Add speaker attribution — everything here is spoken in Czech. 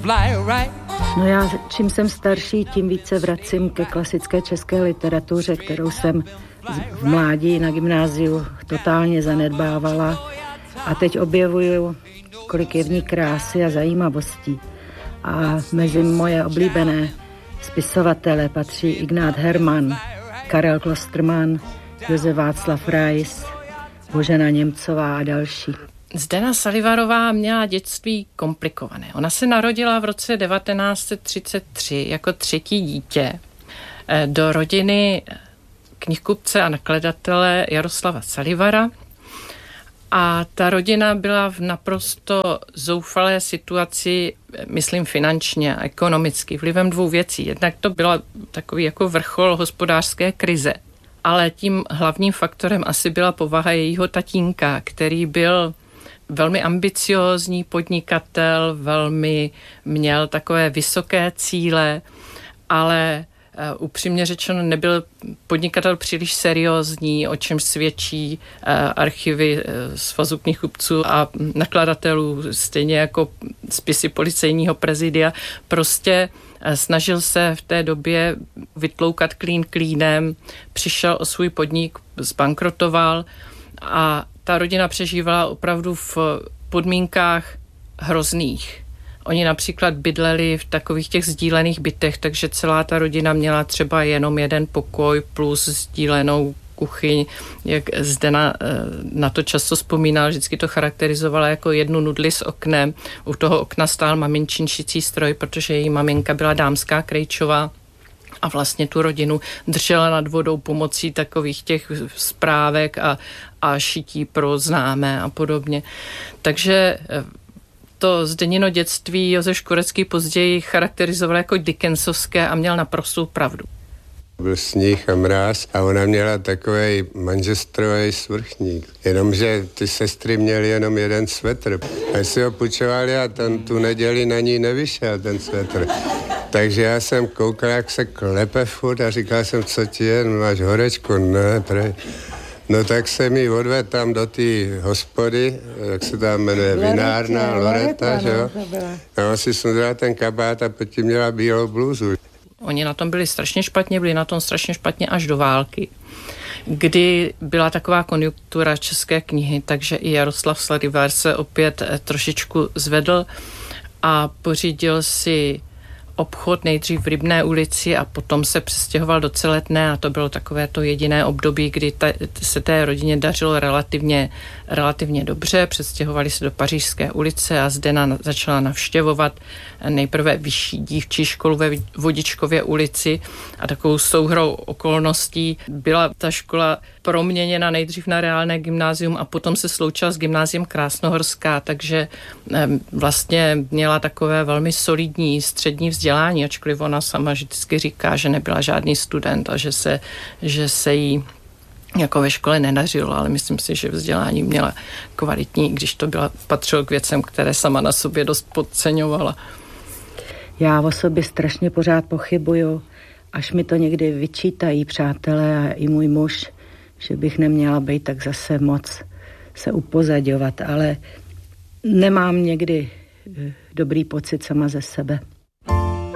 Speaker 1: No já, čím jsem starší, tím více vracím ke klasické české literatuře, kterou jsem v mládí na gymnáziu totálně zanedbávala. A teď objevuju, kolik je v ní krásy a zajímavostí. A mezi moje oblíbené spisovatele patří Ignác Herman, Karel Klostermann, Josef Václav Rais, Božena Němcová a další.
Speaker 2: Zdena Salivarová měla dětství komplikované. Ona se narodila v roce 1933 jako třetí dítě do rodiny knihkupce a nakladatele Jaroslava Salivara. A ta rodina byla v naprosto zoufalé situaci, myslím finančně a ekonomicky, vlivem dvou věcí. Jednak to byla takový jako vrchol hospodářské krize, ale tím hlavním faktorem asi byla povaha jejího tatínka, který byl velmi ambiciózní podnikatel, velmi měl takové vysoké cíle, ale upřímně řečeno nebyl podnikatel příliš seriózní, o čem svědčí archivy Svazu knihkupců a nakladatelů, stejně jako spisy policejního prezidia. Prostě snažil se v té době vytloukat klín klínem, přišel o svůj podnik, zbankrotoval a ta rodina přežívala opravdu v podmínkách hrozných. Oni například bydleli v takových těch sdílených bytech, takže celá ta rodina měla třeba jenom jeden pokoj plus sdílenou kuchyň. Jak Zdena na to často vzpomínal, vždycky to charakterizovala jako jednu nudli s oknem. U toho okna stál maminčin šicí stroj, protože její maminka byla dámská krejčová a vlastně tu rodinu držela nad vodou pomocí takových těch správek a šití pro známé a podobně. Takže to Zdenino dětství Josef Škvorecký později charakterizoval jako Dickensovské a měl naprostou pravdu.
Speaker 3: Byl sníh a mráz a ona měla takovej manžestrový svrchník. Jenomže ty sestry měly jenom jeden svetr. A si ho půjčovali a tu neděli na ní nevyšel ten svetr. Takže já jsem koukal, jak se klepe furt a říkal jsem, co ti je, máš horečku? Ne, prej. No tak jsem ji odvedl tam do té hospody, jak se tam jmenuje, vinárna, Loreta, že jo? A on si sundal ten kabát a pod tím měla bílou bluzu.
Speaker 2: Oni na tom byli strašně špatně, byli na tom strašně špatně až do války, kdy byla taková konjunktura české knihy, takže i Jaroslav Salivar se opět trošičku zvedl a pořídil si obchod nejdřív v Rybné ulici a potom se přestěhoval do Celetné a to bylo takové to jediné období, kdy se té rodině dařilo relativně dobře. Přestěhovali se do Pařížské ulice a Zdena začala navštěvovat nejprve vyšší dívčí školu ve Vodičkově ulici a takovou souhrou okolností byla ta škola proměněna nejdřív na reálné gymnázium a potom se sloučila s gymnáziem Krásnohorská, takže vlastně měla takové velmi solidní střední vzdělání, ačkoliv ona sama vždycky říká, že nebyla žádný student a že se jí jako ve škole nedařilo, ale myslím si, že vzdělání měla kvalitní, když to patřilo k věcem, které sama na sobě dost podceňovala.
Speaker 1: Já o sobě strašně pořád pochybuju, až mi to někdy vyčítají přátelé a i můj muž, že bych neměla být tak zase moc se upozaďovat, ale nemám někdy dobrý pocit sama ze sebe.